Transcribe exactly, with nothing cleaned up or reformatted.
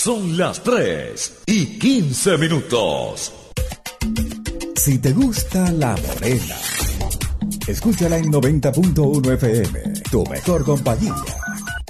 Son las tres y quince minutos. Si te gusta La Morena, escúchala en noventa punto uno F M, tu mejor compañía.